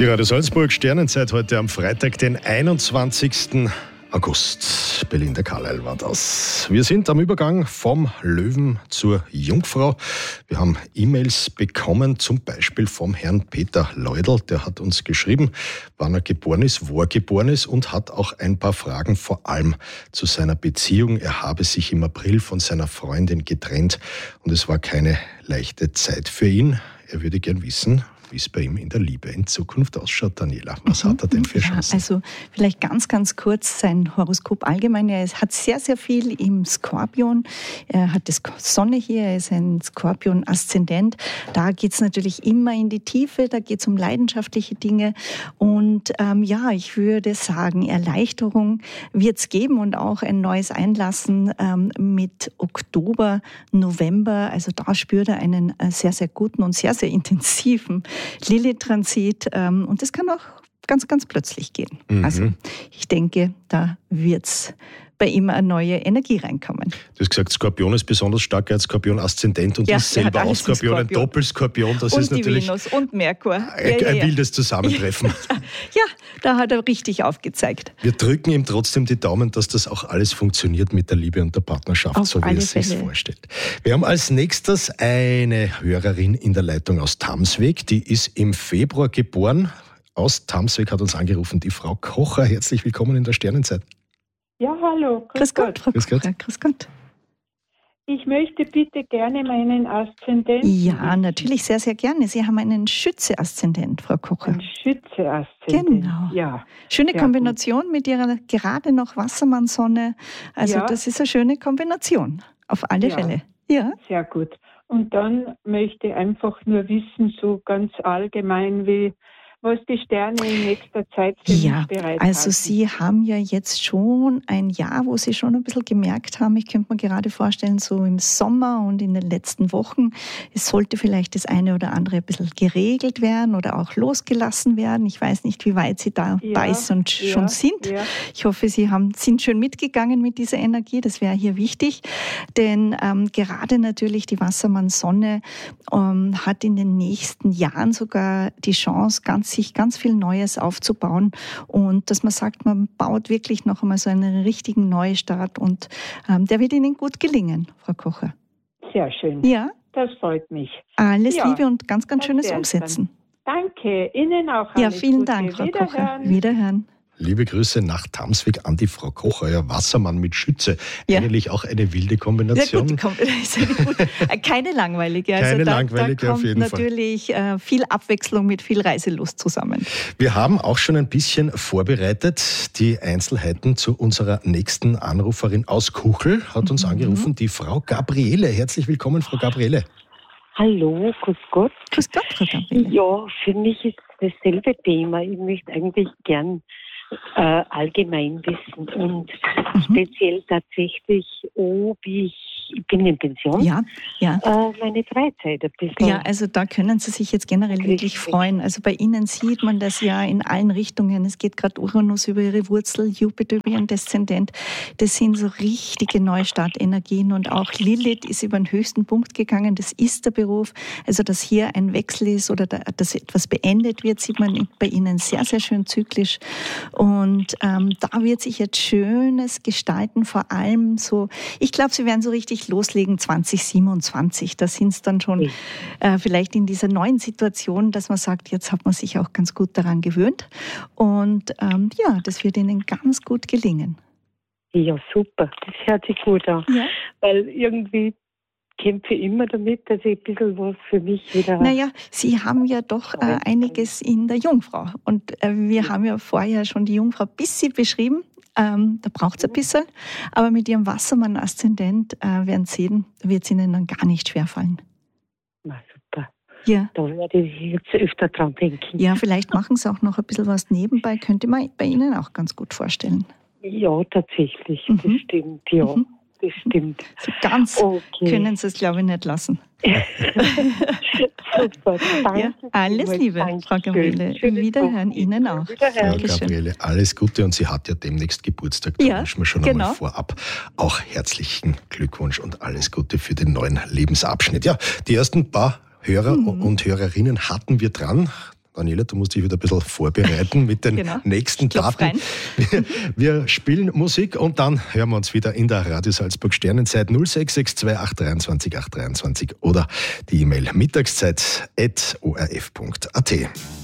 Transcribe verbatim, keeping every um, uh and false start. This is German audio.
Die Radio Salzburg Sternenzeit heute am Freitag, den einundzwanzigsten August. Belinda Carlyle war das. Wir sind am Übergang vom Löwen zur Jungfrau. Wir haben E-Mails bekommen, zum Beispiel vom Herrn Peter Leudl. Der hat uns geschrieben, wann er geboren ist, wo er geboren ist und hat auch ein paar Fragen vor allem zu seiner Beziehung. Er habe sich im April von seiner Freundin getrennt und es war keine leichte Zeit für ihn. Er würde gern wissen, wie es bei ihm in der Liebe in Zukunft ausschaut. Daniela, was mhm. hat er denn für Chancen? Ja, also vielleicht ganz, ganz kurz sein Horoskop allgemein. Er hat sehr, sehr viel im Skorpion. Er hat die Sonne hier, er ist ein Skorpion-Aszendent. Da geht es natürlich immer in die Tiefe, da geht es um leidenschaftliche Dinge. Und ähm, ja, ich würde sagen, Erleichterung wird es geben und auch ein neues Einlassen ähm, mit Oktober, November. Also da spürt er einen äh, sehr, sehr guten und sehr, sehr intensiven Lilith-Transit, ähm, und das kann auch ganz, ganz plötzlich gehen. Mhm. Also ich denke, da wird es bei ihm eine neue Energie reinkommen. Du hast gesagt, Skorpion ist besonders stark, er hat Skorpion-Aszendent und ja, ist selber auch Skorpion, ein Doppelskorpion. Das und ist natürlich die Venus und Merkur. Ein, ja, ja, ein ja. wildes Zusammentreffen. Ja, ja, da hat er richtig aufgezeigt. Wir drücken ihm trotzdem die Daumen, dass das auch alles funktioniert mit der Liebe und der Partnerschaft, Auf so wie er sich vorstellt. Wir haben als nächstes eine Hörerin in der Leitung aus Tamsweg, die ist im Februar geboren. Aus Tamsweg hat uns angerufen die Frau Kocher. Herzlich willkommen in der Sternenzeit. Ja, hallo. Grüß, grüß Gott, Gott, Frau Grüß Gott. Kocher. Grüß Gott. Ich möchte bitte gerne meinen Aszendent. Ja, natürlich, sehr, sehr gerne. Sie haben einen Schütze-Aszendent, Frau Kocher. Ein Schütze-Aszendent. Genau. Ja. Schöne Kombination gut. Mit Ihrer gerade noch Wassermann-Sonne. Also ja. Das ist eine schöne Kombination, auf alle ja. Fälle. Ja. Sehr gut. Und dann möchte ich einfach nur wissen, so ganz allgemein, wie was die Sterne in nächster Zeit für mich ja, bereit also halten. Sie haben ja jetzt schon ein Jahr, wo Sie schon ein bisschen gemerkt haben, ich könnte mir gerade vorstellen, so im Sommer und in den letzten Wochen, es sollte vielleicht das eine oder andere ein bisschen geregelt werden oder auch losgelassen werden. Ich weiß nicht, wie weit Sie dabei ja, und ja, schon sind. Ja. Ich hoffe, Sie haben, sind schön mitgegangen mit dieser Energie, das wäre hier wichtig, denn ähm, gerade natürlich die Wassermann-Sonne ähm, hat in den nächsten Jahren sogar die Chance, ganz sich ganz viel Neues aufzubauen und dass man sagt, man baut wirklich noch einmal so einen richtigen Neustart und ähm, der wird Ihnen gut gelingen, Frau Kocher. Sehr schön. Ja. Das freut mich. Alles ja, Liebe und ganz, ganz schönes Umsetzen. Dann. Danke. Ihnen auch alles Ja, vielen Gute. Dank, Frau Wiederhören. Kocher. Wiederhören. Liebe Grüße nach Tamsweg an die Frau Kocher, ja, Wassermann mit Schütze. Ja. Eigentlich auch eine wilde Kombination. Sehr gute Kombination. Keine langweilige. Also Keine da, langweilige da auf jeden Fall. Da kommt natürlich äh, viel Abwechslung mit viel Reiselust zusammen. Wir haben auch schon ein bisschen vorbereitet. Die Einzelheiten zu unserer nächsten Anruferin aus Kuchel hat uns mhm. angerufen, die Frau Gabriele. Herzlich willkommen, Frau Gabriele. Hallo, grüß Gott. Grüß Gott, Frau Gabriele. Ja, für mich ist dasselbe Thema. Ich möchte eigentlich gern Äh, allgemein wissen und mhm. speziell tatsächlich, ob ich, ich bin in Pension, ja, ja. Äh, meine Freizeit ein bisschen. Ja, also da können Sie sich jetzt generell richtig. wirklich freuen. Also bei Ihnen sieht man das ja in allen Richtungen. Es geht gerade Uranus über Ihre Wurzel, Jupiter über Ihren Deszendent. Das sind so richtige Neustartenergien und auch Lilith ist über den höchsten Punkt gegangen. Das ist der Beruf. Also dass hier ein Wechsel ist oder da, dass etwas beendet wird, sieht man bei Ihnen sehr, sehr schön zyklisch. Und ähm, da wird sich jetzt Schönes gestalten, vor allem so, ich glaube, Sie werden so richtig loslegen zwanzig siebenundzwanzig. Da sind es dann schon äh, vielleicht in dieser neuen Situation, dass man sagt, jetzt hat man sich auch ganz gut daran gewöhnt. Und ähm, ja, das wird Ihnen ganz gut gelingen. Ja, super. Das hört sich gut an. Ja. Weil irgendwie kämpfe immer damit, dass ich ein bisschen was für mich wieder... Naja, Sie haben ja doch äh, einiges in der Jungfrau. Und äh, wir haben ja vorher schon die Jungfrau ein bisschen beschrieben. Ähm, da braucht es ein bisschen. Aber mit Ihrem Wassermann-Aszendent äh, werden Sie sehen, wird es Ihnen dann gar nicht schwerfallen. Na super. Ja. Da werde ich jetzt öfter dran denken. Ja, vielleicht machen Sie auch noch ein bisschen was nebenbei. Könnte man bei Ihnen auch ganz gut vorstellen. Ja, tatsächlich. Mhm. Das stimmt, ja. Mhm. Das stimmt. So ganz okay. Können Sie es, glaube ich, nicht lassen. Super, danke. Ja, alles Liebe, danke. Frau Gabriele. Wiederhören Ihnen auch. Frau Gabriele, alles Gute und sie hat ja demnächst Geburtstag. Da ja, wünschen wir schon genau. einmal vorab auch herzlichen Glückwunsch und alles Gute für den neuen Lebensabschnitt. Ja, die ersten paar Hörer mhm. und Hörerinnen hatten wir dran. Daniela, du musst dich wieder ein bisschen vorbereiten mit den genau. nächsten Daten. Wir, wir spielen Musik und dann hören wir uns wieder in der Radio Salzburg Sternenzeit null sechs sechs zwei acht drei zwei acht drei zwei oder die E-Mail mittagszeit at o r f punkt a t.